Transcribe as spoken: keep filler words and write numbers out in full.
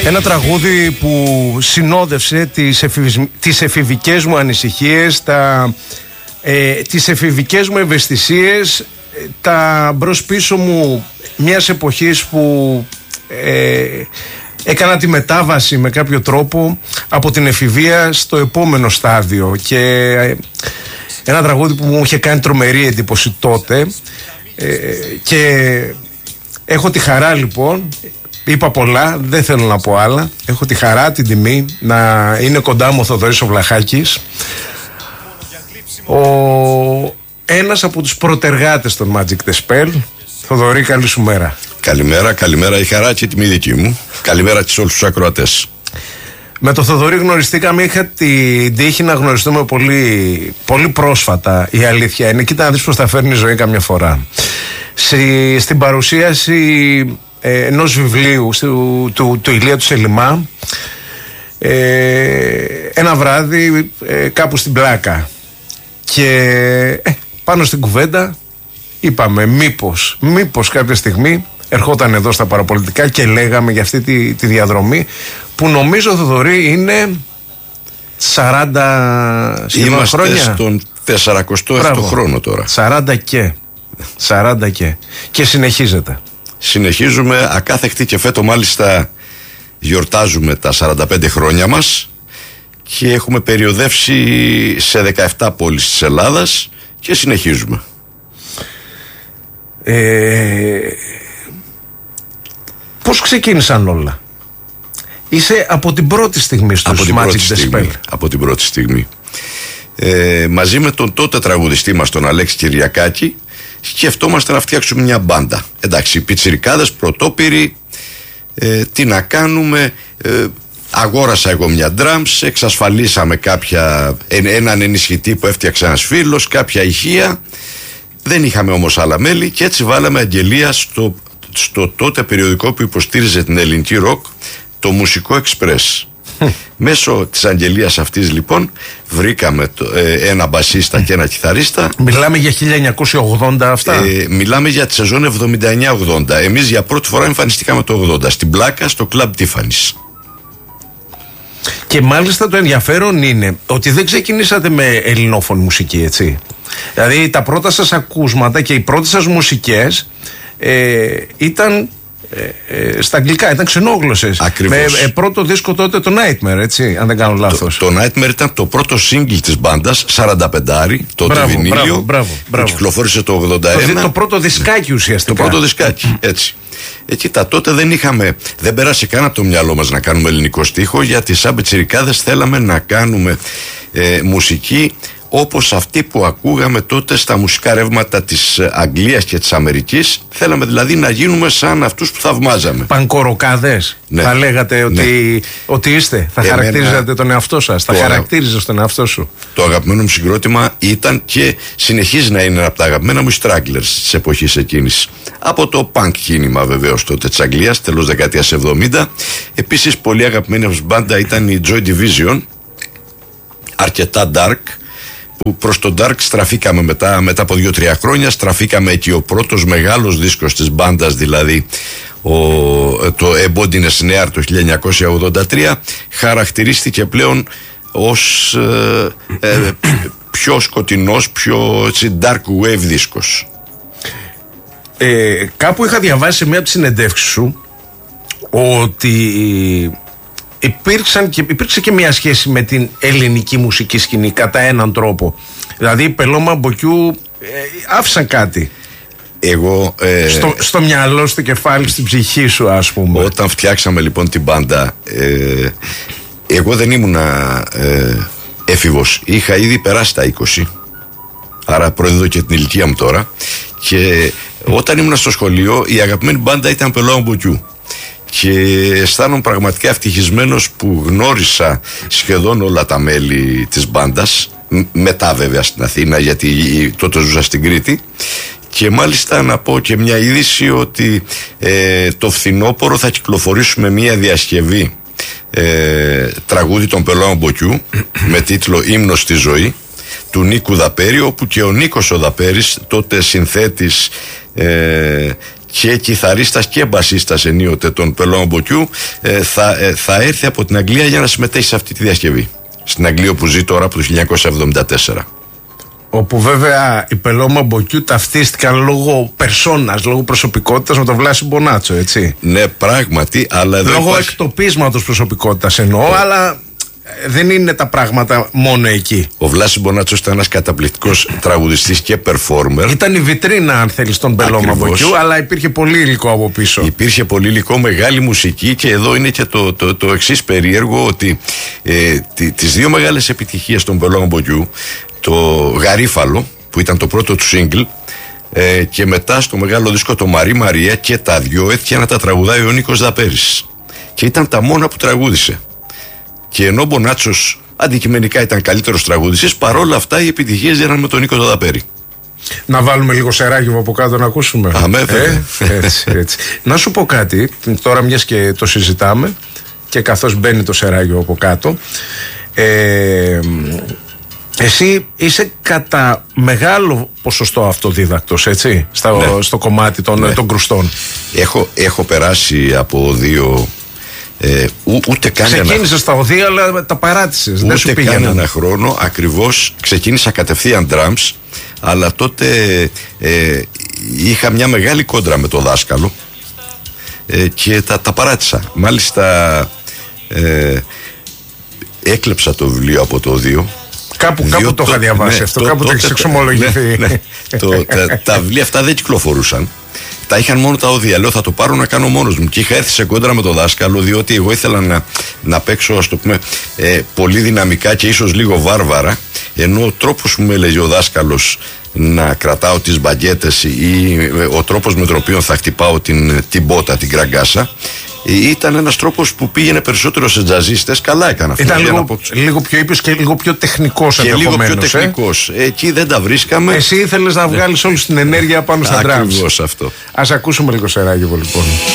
Ένα τραγούδι που συνόδευσε τις, εφηβ... τις εφηβικές μου ανησυχίες, τα, ε, τις εφηβικές μου ευαισθησίες, τα μπρος πίσω μου μιας εποχής που ε, έκανα τη μετάβαση με κάποιο τρόπο από την εφηβεία στο επόμενο στάδιο, και ε, ένα τραγούδι που μου είχε κάνει τρομερή εντύπωση τότε, ε, και έχω τη χαρά, λοιπόν, είπα πολλά, δεν θέλω να πω άλλα, έχω τη χαρά, την τιμή να είναι κοντά μου ο Θοδωρής ο Βλαχάκης, ο ένας από τους πρωτεργάτες των Magic the Spell. Θοδωρή, καλή σου μέρα. Καλημέρα, καλημέρα, η χαρά και η τιμή δική μου. Καλημέρα σε όλους τους ακροατές. Είμαστε στον σαρανταεπτό χρόνο τώρα. σαράντα και σαράντα και και συνεχίζεται. Συνεχίζουμε ακάθεκτη, και φέτο μάλιστα γιορτάζουμε τα σαράντα πέντε χρόνια μας και έχουμε περιοδεύσει σε δεκαεπτά πόλεις της Ελλάδας και συνεχίζουμε. Ε, πώς ξεκίνησαν όλα? Είσαι από την πρώτη στιγμή στους από την Magic πρώτη the στιγμή, Spell. Από την πρώτη στιγμή. Ε, μαζί με τον τότε τραγουδιστή μας, τον Αλέξη Κυριακάκη, σκεφτόμαστε να φτιάξουμε μια μπάντα. Εντάξει, οι πιτσιρικάδες πρωτόπυροι, ε, τι να κάνουμε, ε, αγόρασα εγώ μια drums, εξασφαλίσαμε κάποια, ε, έναν ενισχυτή που έφτιαξε ένας φίλος, κάποια ηχεία. Δεν είχαμε όμως άλλα μέλη και έτσι βάλαμε αγγελία στο, στο τότε περιοδικό που υποστήριζε την ελληνική ροκ, το Μουσικό Εξπρές. Μέσω της αγγελίας αυτής, λοιπόν, βρήκαμε το, ε, ένα μπασίστα και ένα κιθαρίστα. Μιλάμε για χίλια εννιακόσια ογδόντα αυτά. Ε, μιλάμε για τη σεζόν εβδομήντα εννιά ογδόντα. Εμείς για πρώτη φορά εμφανιστήκαμε το ογδόντα στην Πλάκα, στο Club Tiffany's. Και μάλιστα το ενδιαφέρον είναι ότι δεν ξεκινήσατε με ελληνόφωνη μουσική, έτσι. Δηλαδή τα πρώτα σας ακούσματα και οι πρώτες σας μουσικές ε, ήταν ε, ε, στα αγγλικά, ήταν ξενόγλωσσες. Ακριβώς. Με ε, πρώτο δίσκο τότε το Nightmare, έτσι, αν δεν κάνω λάθος. Το, το Nightmare ήταν το πρώτο single της μπάντας, σαράντα πεντάρι, τότε μπράβο, βινίλιο, μπράβο, μπράβο, μπράβο. που κυκλοφόρησε το ογδόντα ένα. Το, το πρώτο δισκάκι ουσιαστικά. Το πρώτο δισκάκι, έτσι. Ε, κοίτα, τότε δεν είχαμε, δεν πέρασε καν από το μυαλό μας να κάνουμε ελληνικό στίχο, γιατί σαν πιτσιρικάδες θέλαμε να κάνουμε ε, μουσική όπως αυτή που ακούγαμε τότε στα μουσικά ρεύματα της Αγγλίας και της Αμερικής. Θέλαμε δηλαδή να γίνουμε σαν αυτούς που θαυμάζαμε. Πανκοροκάδες, ναι. Θα λέγατε ότι, ναι. ότι είστε, θα Εμένα, χαρακτήριζατε τον εαυτό σας, θα χαρακτήριζες τον εαυτό σου. Το αγαπημένο μου συγκρότημα ήταν και συνεχίζει να είναι από τα αγαπημένα μου Stragglers της εποχής εκείνης. Από το punk κίνημα βεβαίως τότε της Αγγλίας, τέλος δεκαετίας εβδομήντα. Επίσης πολύ αγαπημένη μας μπάντα ήταν η Joy Division, αρκετά dark, που προς το dark στραφήκαμε μετά, μετά από δύο-τρία χρόνια. Στραφήκαμε εκεί, ο πρώτος μεγάλος δίσκος της μπάντας, δηλαδή ο, το Embodiness Near το χίλια εννιακόσια ογδόντα τρία, χαρακτηρίστηκε πλέον ως ε, ε, πιο σκοτεινός, πιο έτσι, dark wave δίσκος. Ε, κάπου είχα διαβάσει σε μία από τις συνεντεύξεις σου ότι υπήρξαν και, υπήρξε και μια σχέση με την ελληνική μουσική σκηνή κατά έναν τρόπο. Δηλαδή Πελώμα Μποκιού ε, άφησαν κάτι εγώ, ε, στο, στο μυαλό, στο κεφάλι, στην ψυχή σου, ας πούμε. Όταν φτιάξαμε λοιπόν την μπάντα, ε, εγώ δεν ήμουνα ε, έφηβος, είχα ήδη περάσει τα είκοσι, άρα προέδιδω και την ηλικία μου τώρα, και όταν ήμουν στο σχολείο η αγαπημένη μπάντα ήταν Πελώμα Μποκιού. Και αισθάνομαι πραγματικά ευτυχισμένος που γνώρισα σχεδόν όλα τα μέλη της μπάντας, μετά βέβαια στην Αθήνα, γιατί τότε ζούσα στην Κρήτη. Και μάλιστα να πω και μια είδηση ότι ε, το φθινόπωρο θα κυκλοφορήσουμε μια διασκευή ε, τραγούδι των Πελώμα Μποκιού με τίτλο «Ύμνος στη ζωή» του Νίκου Δαπέρη, όπου και ο Νίκος ο Δαπέρης, τότε συνθέτης ε, και κιθαρίστας και μπασίστας ενίοτε των Πελώμα Μποκιού, ε, θα, ε, θα έρθει από την Αγγλία για να συμμετέχει σε αυτή τη διασκευή. Στην Αγγλία που ζει τώρα από το χίλια εννιακόσια εβδομήντα τέσσερα. Όπου βέβαια οι Πελώμα Μποκιού ταυτίστηκαν λόγω περσόνας, λόγω προσωπικότητας με τον Βλάση Μπονάτσο, έτσι. Ναι, πράγματι, αλλά εδώ λόγω υπάρχει... εκτοπίσματος προσωπικότητας εννοώ, oh. αλλά δεν είναι τα πράγματα μόνο εκεί. Ο Βλάσης Μπονάτσος ήταν ένας καταπληκτικός τραγουδιστής και performer. Ήταν η βιτρίνα, αν θέλεις, των Πελώμα Μποκιού, αλλά υπήρχε πολύ υλικό από πίσω. Υπήρχε πολύ υλικό, μεγάλη μουσική, και εδώ είναι και το, το, το εξής περίεργο, ότι ε, τις δύο μεγάλες επιτυχίες των Πελώμα Μποκιού, το Γαρίφαλο που ήταν το πρώτο του single, ε, και μετά στο μεγάλο δίσκο το Μαρή Μαρία, και τα δυο έτυχε να τα τραγουδάει ο Νίκος Δαπέρης, και ήταν τα μόνα που τραγούδισε. Και ενώ ο Μπονάτσος αντικειμενικά ήταν καλύτερος τραγούδιστης, παρόλα αυτά οι επιτυχίες γίνανε με τον Νίκο Δαπέρη. Να βάλουμε λίγο Σεράγεβο από κάτω να ακούσουμε. Αμέ, ε, έτσι, έτσι. Να σου πω κάτι, τώρα μιας και το συζητάμε και καθώς μπαίνει το Σεράγεβο από κάτω, ε, εσύ είσαι κατά μεγάλο ποσοστό αυτοδίδακτος, έτσι, στα, ναι. στο κομμάτι των, ναι. των κρουστών. Έχω, έχω περάσει από δύο... Ε, ού, ούτε καν ξεκίνησες ένα... στα οδεία, αλλά τα παράτησες. Ούτε δεν σου πήγαινε. Καν ένα χρόνο, ακριβώς ξεκίνησα κατευθείαν drums, αλλά τότε ε, είχα μια μεγάλη κόντρα με το δάσκαλο, ε, και τα, τα παράτησα. Μάλιστα ε, έκλεψα το βιβλίο από το οδείο. Κάπου, κάπου το είχα διαβάσει, ναι, αυτό, το, κάπου το έχεις εξομολογηθεί. Ναι, ναι, το, τα, τα βιβλία αυτά δεν κυκλοφορούσαν. Τα είχαν μόνο τα όδια. Λέω, θα το πάρω να κάνω μόνος μου. Και είχα έρθει σε κόντρα με τον δάσκαλο, διότι εγώ ήθελα να, να παίξω, ας το πούμε, ε, πολύ δυναμικά και ίσως λίγο βάρβαρα. Ενώ ο τρόπος που με έλεγε ο δάσκαλος να κρατάω τις μπαγκέτες, ή ο τρόπος με τον οποίο θα χτυπάω την, την μπότα, την κραγκάσα, ήταν ένας τρόπος που πήγαινε περισσότερο σε τζαζίστες. Καλά έκανα αυτό. Ήταν λίγο, πω... λίγο πιο ήπιος και λίγο πιο τεχνικός ενδεχομένως. Και λίγο πιο τεχνικός. Ε? Εκεί δεν τα βρίσκαμε. Εσύ ήθελες να βγάλεις όλη την ενέργεια πάνω στα drums. Ακριβώς αυτό. Ας ακούσουμε λίγο Σεράγεβο λοιπόν.